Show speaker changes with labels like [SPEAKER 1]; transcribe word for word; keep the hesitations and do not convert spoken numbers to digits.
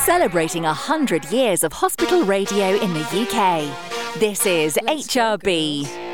[SPEAKER 1] celebrating one hundred years of hospital radio in the U K. This is H R B.